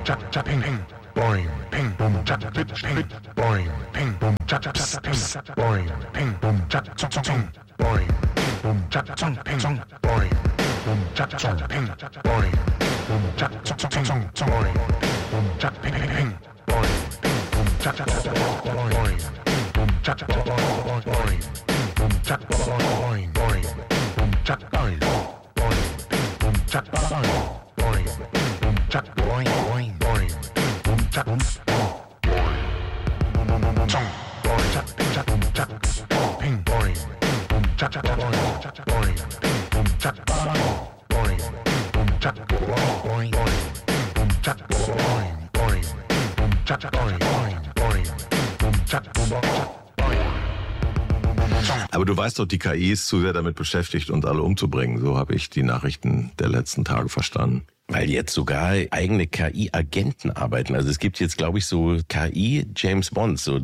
cha cha ping ping. Boing, ping, boom, cha cha ping, boing, ping, boom, cha cha ping, boing, ping, boom, cha cha ping, boing, ping, boom, cha cha ping, boing, boom, cha cha ping, boing, boom, cha cha ping, boing, boom, cha ping ping, boing, ping, boom, cha cha boing, boom, cha cha boing, boom, cha boing, boing, boom, cha boing, boing, boom, cha boing, boing, boom, cha boing, boing, boing. Chat, boom, chong, boing, chat, boom, chat, ping, boing, boom, chat, boing, boing, boom, chat, boing, boom, chat, boing, boom, chat, boing, boing, boom, chat, boing, boing, boom, chat, boing. Aber du weißt doch, die KI ist zu sehr damit beschäftigt, uns alle umzubringen. So habe ich die Nachrichten der letzten Tage verstanden. Weil jetzt sogar eigene KI-Agenten arbeiten. Also es gibt jetzt, glaube ich, so KI-James Bond, so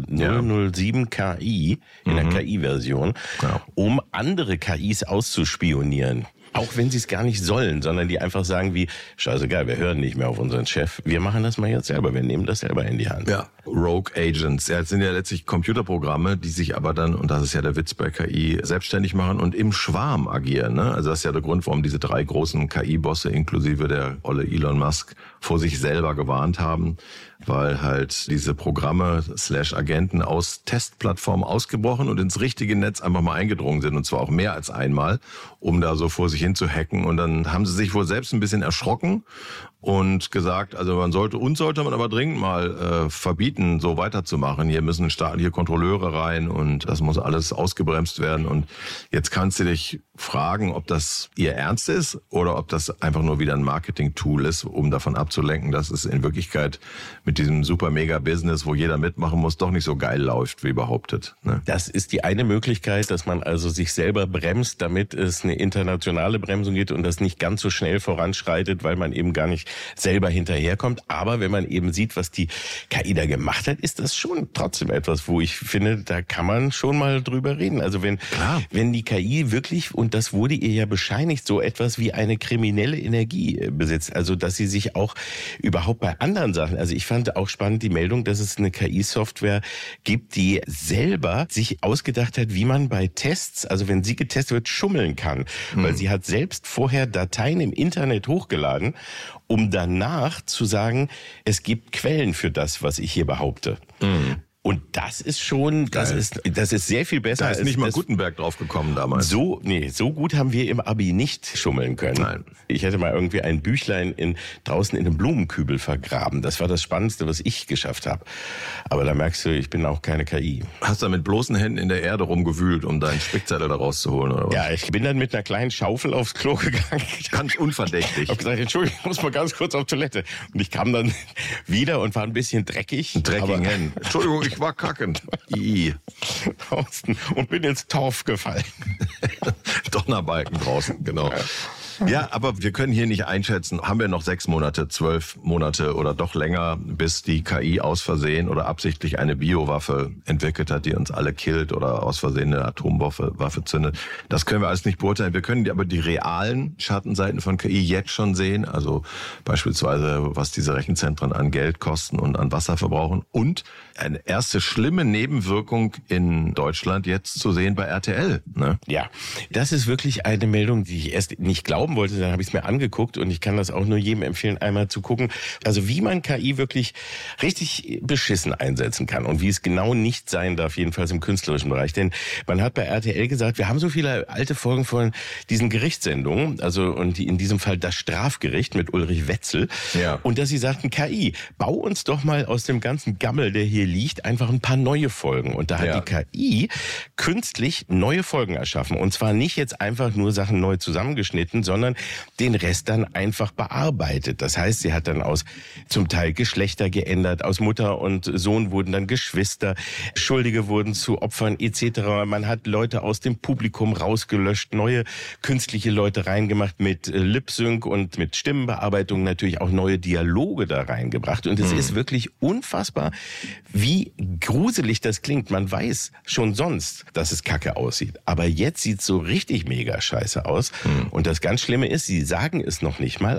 007 KI in der KI-Version, um andere KIs auszuspionieren. Auch wenn sie es gar nicht sollen, sondern die einfach sagen wie, scheißegal, wir hören nicht mehr auf unseren Chef, wir machen das mal jetzt selber, wir nehmen das selber in die Hand. Ja, Rogue Agents, ja, das sind ja letztlich Computerprogramme, die sich aber dann, und das ist ja der Witz bei KI, selbstständig machen und im Schwarm agieren. Ne? Also das ist ja der Grund, warum diese 3 großen KI-Bosse inklusive der olle Elon Musk vor sich selber gewarnt haben, weil halt diese Programme / Agenten aus Testplattformen ausgebrochen und ins richtige Netz einfach mal eingedrungen sind, und zwar auch mehr als einmal, um da so vor sich hin zu hacken. Und dann haben sie sich wohl selbst ein bisschen erschrocken und gesagt, also uns sollte man aber dringend mal verbieten, so weiterzumachen. Hier müssen staatliche Kontrolleure rein und das muss alles ausgebremst werden. Und jetzt kannst du dich fragen, ob das ihr Ernst ist oder ob das einfach nur wieder ein Marketing-Tool ist, um davon abzulenken, dass es in Wirklichkeit mit diesem super-mega-Business, wo jeder mitmachen muss, doch nicht so geil läuft, wie behauptet. Ne? Das ist die eine Möglichkeit, dass man also sich selber bremst, damit es eine internationale Bremsung gibt und das nicht ganz so schnell voranschreitet, weil man eben gar nicht selber hinterherkommt. Aber wenn man eben sieht, was die KI da gemacht hat, ist das schon trotzdem etwas, wo ich finde, da kann man schon mal drüber reden. Also wenn die KI wirklich, und das wurde ihr ja bescheinigt, so etwas wie eine kriminelle Energie besitzt, also dass sie sich auch überhaupt bei anderen Sachen, also ich fand auch spannend die Meldung, dass es eine KI-Software gibt, die selber sich ausgedacht hat, wie man bei Tests, also wenn sie getestet wird, schummeln kann. Weil sie hat selbst vorher Dateien im Internet hochgeladen, um danach zu sagen, es gibt Quellen für das, was ich hier behaupte. Und das ist schon, das ist sehr viel besser. Da ist nicht mal Gutenberg drauf gekommen damals. So gut haben wir im Abi nicht schummeln können. Nein. Ich hätte mal irgendwie ein Büchlein draußen in einem Blumenkübel vergraben. Das war das Spannendste, was ich geschafft habe. Aber da merkst du, ich bin auch keine KI. Hast du mit bloßen Händen in der Erde rumgewühlt, um deinen Spickzettel da rauszuholen, oder was? Ja, ich bin dann mit einer kleinen Schaufel aufs Klo gegangen. Ganz unverdächtig. Ich habe gesagt, Entschuldigung, ich muss mal ganz kurz auf Toilette. Und ich kam dann wieder und war ein bisschen dreckig. Dreckigen Händen. Entschuldigung, ich war kacken. Und bin ins Torf gefallen. Donnerbalken draußen, genau. Ja, aber wir können hier nicht einschätzen, haben wir noch 6 Monate, 12 Monate oder doch länger, bis die KI aus Versehen oder absichtlich eine Biowaffe entwickelt hat, die uns alle killt oder aus Versehen eine Atomwaffe zündet. Das können wir alles nicht beurteilen. Wir können aber die realen Schattenseiten von KI jetzt schon sehen, also beispielsweise, was diese Rechenzentren an Geld kosten und an Wasser verbrauchen, und eine erste schlimme Nebenwirkung in Deutschland jetzt zu sehen bei RTL. Ne? Ja, das ist wirklich eine Meldung, die ich erst nicht glauben wollte, dann habe ich es mir angeguckt und ich kann das auch nur jedem empfehlen, einmal zu gucken, also wie man KI wirklich richtig beschissen einsetzen kann und wie es genau nicht sein darf, jedenfalls im künstlerischen Bereich. Denn man hat bei RTL gesagt, wir haben so viele alte Folgen von diesen Gerichtssendungen, also und in diesem Fall das Strafgericht mit Ulrich Wetzel, und dass sie sagten, KI, bau uns doch mal aus dem ganzen Gammel, der hier liegt, einfach ein paar neue Folgen. Und da hat die KI künstlich neue Folgen erschaffen. Und zwar nicht jetzt einfach nur Sachen neu zusammengeschnitten, sondern den Rest dann einfach bearbeitet. Das heißt, sie hat dann aus zum Teil Geschlechter geändert, aus Mutter und Sohn wurden dann Geschwister, Schuldige wurden zu Opfern etc. Man hat Leute aus dem Publikum rausgelöscht, neue künstliche Leute reingemacht mit Lip-Sync und mit Stimmenbearbeitung, natürlich auch neue Dialoge da reingebracht. Und es ist wirklich unfassbar, wie gruselig das klingt. Man weiß schon sonst, dass es kacke aussieht. Aber jetzt sieht es so richtig mega scheiße aus. Und das ganz Schlimme ist, sie sagen es noch nicht mal.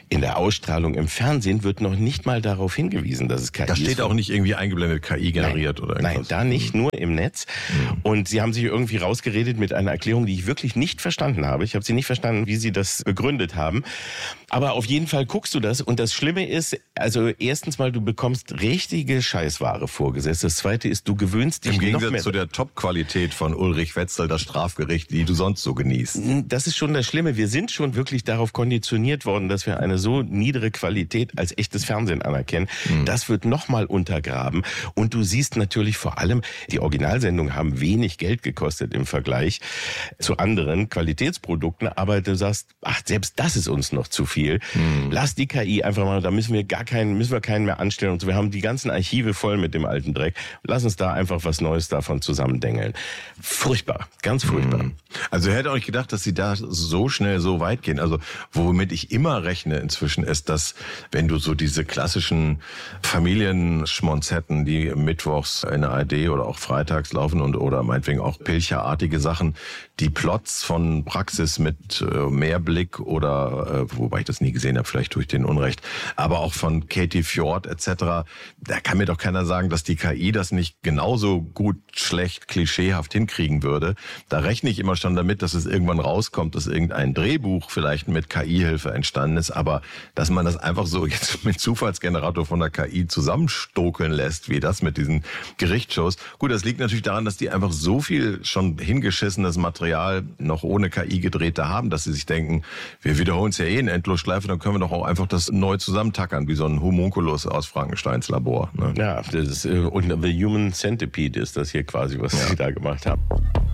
In der Ausstrahlung im Fernsehen wird noch nicht mal darauf hingewiesen, dass es KI ist. Da steht auch nicht irgendwie eingeblendet KI generiert oder irgendwas. Nein, da nicht, nur im Netz. Und sie haben sich irgendwie rausgeredet mit einer Erklärung, die ich wirklich nicht verstanden habe. Ich habe sie nicht verstanden, wie sie das begründet haben. Aber auf jeden Fall guckst du das. Und das Schlimme ist, also erstens mal, du bekommst richtige Scheißware vorgesetzt. Das Zweite ist, du gewöhnst dich im noch mehr. Im Gegensatz zu der Top-Qualität von Ulrich Wetzel, das Strafgericht, die du sonst so genießt. Das ist schon das Schlimme. Wir sind schon wirklich darauf konditioniert worden, dass wir eine so niedere Qualität als echtes Fernsehen anerkennen. Das wird nochmal untergraben. Und du siehst natürlich vor allem, die Originalsendungen haben wenig Geld gekostet im Vergleich zu anderen Qualitätsprodukten. Aber du sagst, ach, selbst das ist uns noch zu viel. Lass die KI einfach mal, da müssen wir keinen mehr anstellen. Und so. Wir haben die ganzen Archive voll mit dem alten Dreck. Lass uns da einfach was Neues davon zusammendengeln. Furchtbar, ganz furchtbar. Also ich hätte auch nicht gedacht, dass sie da so schnell so weit gehen. Also womit ich immer rechne inzwischen ist, dass wenn du so diese klassischen Familienschmonzetten, die mittwochs in der ARD oder auch freitags laufen oder meinetwegen auch Pilcherartige Sachen, die Plots von Praxis mit Mehrblick oder, wobei ich das nie gesehen habe, vielleicht durch den Unrecht, aber auch von Katie Fjord etc., da kann mir doch keiner sagen, dass die KI das nicht genauso gut, schlecht, klischeehaft hinkriegen würde. Da rechne ich immer schon damit, dass es irgendwann rauskommt, dass irgendein Drehbuch vielleicht mit KI-Hilfe entstanden ist, aber dass man das einfach so jetzt mit Zufallsgenerator von der KI zusammenstokeln lässt, wie das mit diesen Gerichtsshows. Gut, das liegt natürlich daran, dass die einfach so viel schon hingeschissenes Material noch ohne KI gedreht haben, dass sie sich denken, wir wiederholen es ja in Endlosschleife, dann können wir doch auch einfach das neu zusammentackern, wie so ein Homunculus aus Frankensteins Labor. Ne? Ja, das ist, und The Human Centipede ist das hier quasi, was sie da gemacht haben.